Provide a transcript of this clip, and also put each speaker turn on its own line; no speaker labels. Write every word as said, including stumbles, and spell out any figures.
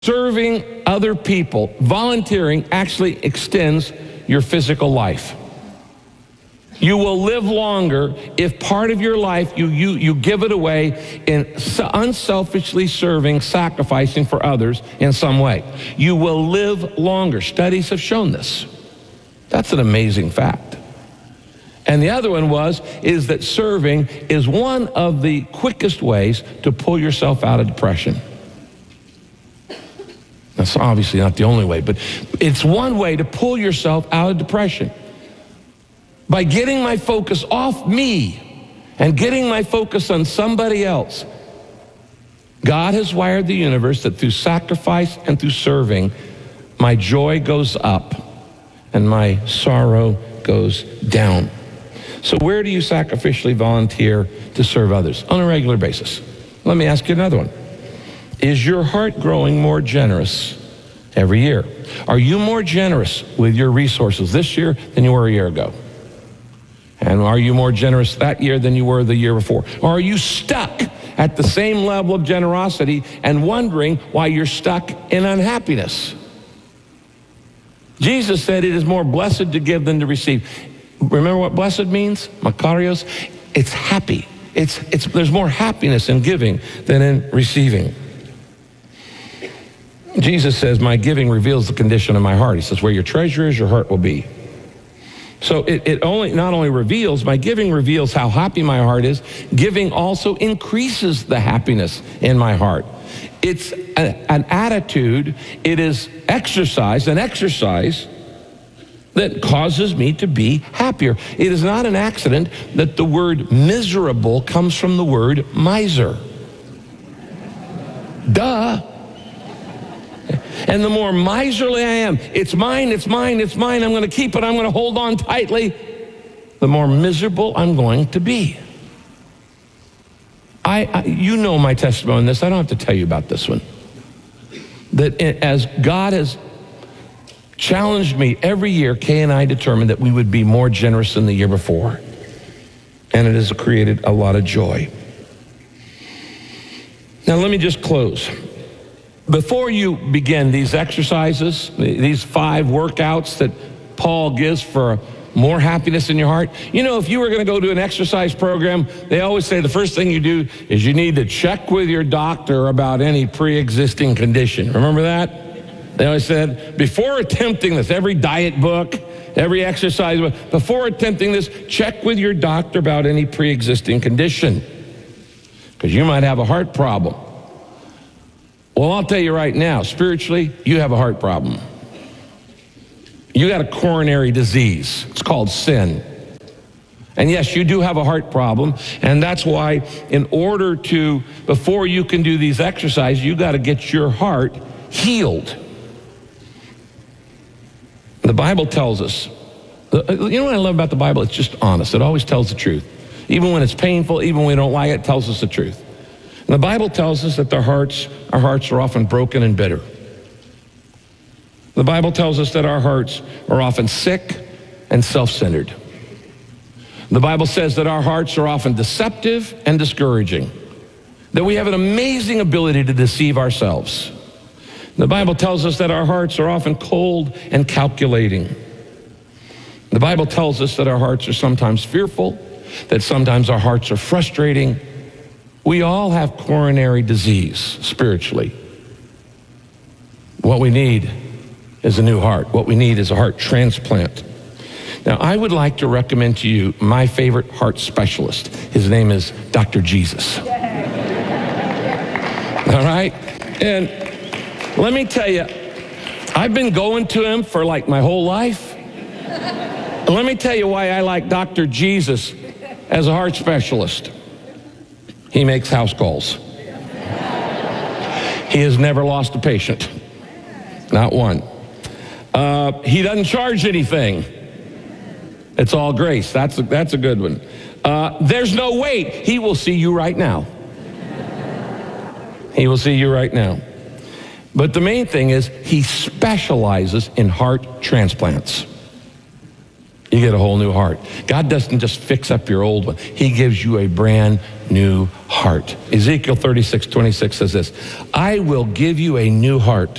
Serving other people, volunteering, actually extends your physical life. You will live longer if part of your life you, you, you give it away in unselfishly serving, sacrificing for others in some way. You will live longer. Studies have shown this. That's an amazing fact. And the other one was, is that serving is one of the quickest ways to pull yourself out of depression. That's obviously not the only way, but it's one way to pull yourself out of depression. By getting my focus off me and getting my focus on somebody else. God has wired the universe that through sacrifice and through serving, my joy goes up and my sorrow goes down. So where do you sacrificially volunteer to serve others? On a regular basis. Let me ask you another one. Is your heart growing more generous every year? Are you more generous with your resources this year than you were a year ago? And are you more generous that year than you were the year before? Or are you stuck at the same level of generosity and wondering why you're stuck in unhappiness? Jesus said it is more blessed to give than to receive. Remember what blessed means? Makarios. It's happy. It's, it's, there's more happiness in giving than in receiving. Jesus says, my giving reveals the condition of my heart. He says, where your treasure is, your heart will be. So it, it only not only reveals, my giving reveals how happy my heart is. Giving also increases the happiness in my heart. It's a, an attitude, it is exercise, an exercise that causes me to be happier. It is not an accident that the word miserable comes from the word miser. Duh. And the more miserly I am, it's mine, it's mine, it's mine, I'm going to keep it, I'm going to hold on tightly, the more miserable I'm going to be. I, I you know my testimony on this. I don't have to tell you about this one. That as God has challenged me every year, Kay and I determined that we would be more generous than the year before. And it has created a lot of joy. Now let me just close. Before you begin these exercises, these five workouts that Paul gives for more happiness in your heart, you know, if you were going to go to an exercise program, they always say the first thing you do is you need to check with your doctor about any pre-existing condition. Remember that? They always said, before attempting this, every diet book, every exercise book, before attempting this, check with your doctor about any pre-existing condition. Because you might have a heart problem. Well, I'll tell you right now, spiritually, you have a heart problem. You got a coronary disease. It's called sin. And yes, you do have a heart problem, and that's why in order to, before you can do these exercises, you got to get your heart healed. The Bible tells us, you know what I love about the Bible? It's just honest. It always tells the truth. Even when it's painful, even when we don't like it, it tells us the truth. And the Bible tells us that our hearts, our hearts are often broken and bitter. The Bible tells us that our hearts are often sick and self-centered. The Bible says that our hearts are often deceptive and discouraging, that we have an amazing ability to deceive ourselves. The Bible tells us that our hearts are often cold and calculating. The Bible tells us that our hearts are sometimes fearful, that sometimes our hearts are frustrating. We all have coronary disease spiritually. What we need is a new heart. What we need is a heart transplant. Now, I would like to recommend to you my favorite heart specialist. His name is Doctor Jesus. All right? And let me tell you, I've been going to him for like my whole life. And let me tell you why I like Doctor Jesus as a heart specialist. He makes house calls. He has never lost a patient. Not one. Uh, he doesn't charge anything. It's all grace. That's a, that's a good one. Uh, there's no wait. He will see you right now. He will see you right now. But the main thing is he specializes in heart transplants. You get a whole new heart. God doesn't just fix up your old one. He gives you a brand new heart. Ezekiel thirty-six twenty-six says this, I will give you a new heart